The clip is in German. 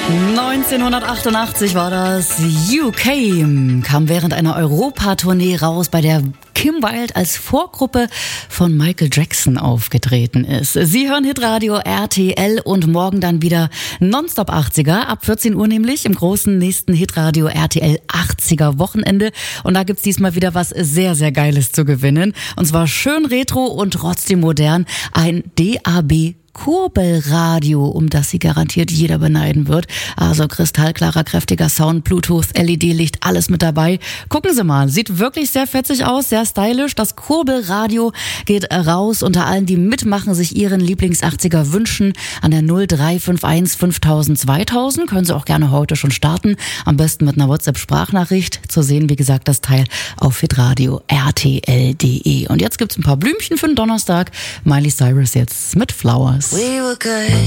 1988 war das. UK kam während einer Europatournee raus, bei der Kim Wilde als Vorgruppe von Michael Jackson aufgetreten ist. Sie hören Hitradio RTL und morgen dann wieder Nonstop 80er, ab 14 Uhr nämlich im großen nächsten Hitradio RTL 80er Wochenende. Und da gibt's diesmal wieder was sehr, sehr Geiles zu gewinnen. Und zwar schön retro und trotzdem modern. Ein DAB Kurbelradio, um das Sie garantiert jeder beneiden wird. Also kristallklarer, kräftiger Sound, Bluetooth, LED-Licht, alles mit dabei. Gucken Sie mal, sieht wirklich sehr fetzig aus, sehr stylisch. Das Kurbelradio geht raus unter allen, die mitmachen, sich ihren Lieblings-80er wünschen. An der 0351 5000 2000 können Sie auch gerne heute schon starten. Am besten mit einer WhatsApp-Sprachnachricht. Zu sehen, wie gesagt, das Teil auf hitradio rtl.de. Und jetzt gibt's ein paar Blümchen für den Donnerstag. Miley Cyrus jetzt mit Flowers. We were good,